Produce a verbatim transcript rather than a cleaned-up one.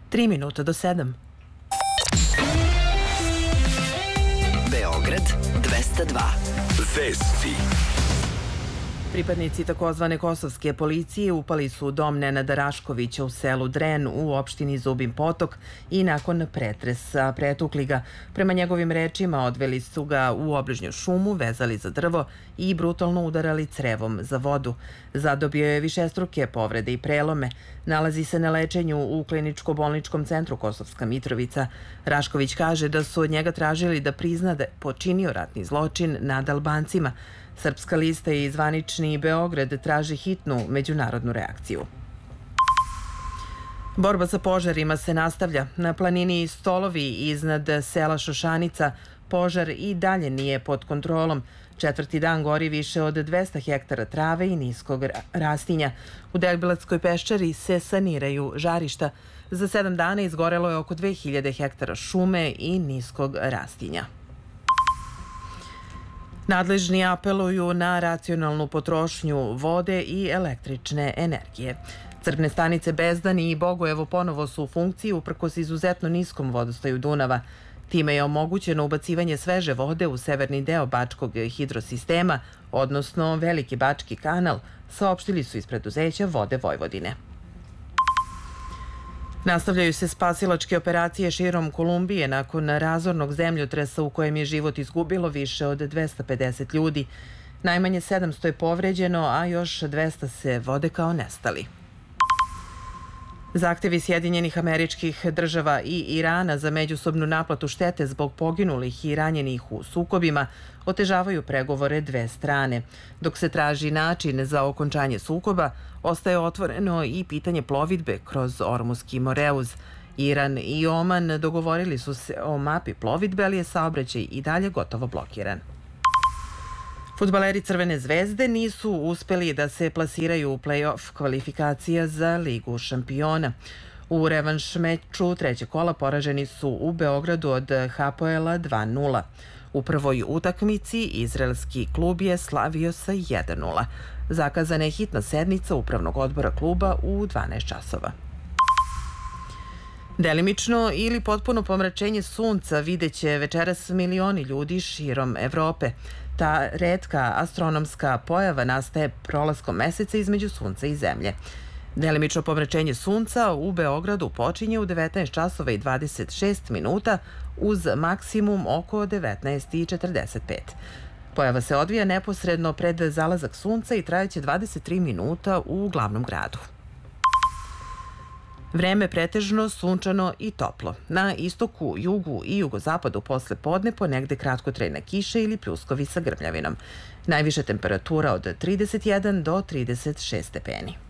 Tri minuta do sedam. Beograd dvesta dva. Vesti. Pripadnici takozvane kosovske policije upali su u dom Nenada Raškovića u selu Dren u opštini Zubin Potok i nakon pretresa pretukli ga. Prema njegovim rečima odveli su ga u obližnju šumu, vezali za drvo i brutalno udarali crevom za vodu. Zadobio je višestruke povrede i prelome. Nalazi se na lečenju u kliničko-bolničkom centru Kosovska Mitrovica. Rašković kaže da su od njega tražili da prizna da je počinio ratni zločin nad Albancima. Srpska lista i zvanični Beograd traži hitnu međunarodnu reakciju. Borba sa požarima se nastavlja. Na planini Stolovi iznad sela Šošanica požar i dalje nije pod kontrolom. Četvrti dan gori više od dvesta hektara trave i niskog rastinja. U Delbilatskoj peščari se saniraju žarišta. Za sedam dana izgorelo je oko dve hiljade hektara šume i niskog rastinja. Nadležni apeluju na racionalnu potrošnju vode i električne energije. Crpne stanice Bezdan i Bogojevo ponovo su u funkciji uprkos izuzetno niskom vodostaju Dunava. Time je omogućeno ubacivanje sveže vode u severni deo Bačkog hidrosistema, odnosno Veliki Bački kanal, saopštili su iz preduzeća Vode Vojvodine. Nastavljaju se spasilačke operacije širom Kolumbije nakon razornog zemljotresa u kojem je život izgubilo više od dvesta pedeset ljudi. Najmanje sedamsto je povređeno, a još dvesta se vode kao nestali. Zahtevi Sjedinjenih Američkih Država i Irana za međusobnu naplatu štete zbog poginulih i ranjenih u sukobima otežavaju pregovore dve strane. Dok se traži način za okončanje sukoba, ostaje otvoreno i pitanje plovidbe kroz Ormuski Moreuz. Iran i Oman dogovorili su se o mapi plovidbe, ali je saobraćaj i dalje gotovo blokiran. Fudbaleri Crvene zvezde nisu uspeli da se plasiraju u plej-of kvalifikacija za Ligu šampiona. U revanš meču trećeg kola poraženi su u Beogradu od Hapoela dva nula. U prvoj utakmici izraelski klub je slavio sa jedan nula. Zakazana je hitna sednica upravnog odbora kluba u dvanaest časova. Delimično ili potpuno pomračenje sunca videće večeras milioni ljudi širom Evrope. Ta retka astronomska pojava nastaje prolaskom meseca između sunca i zemlje. Delimično pomračenje sunca u Beogradu počinje u devetnaest časova i dvadeset šest minuta uz maksimum oko devetnaest i četrdeset pet. Pojava se odvija neposredno pred zalazak sunca i trajaće dvadeset tri minuta u glavnom gradu. Vreme pretežno sunčano i toplo. Na istoku, jugu i jugozapadu posle podne ponegde kratkotrajna kiša ili pljuskovi sa grmljavinom. Najviša temperatura od trideset jedan do trideset šest stepeni.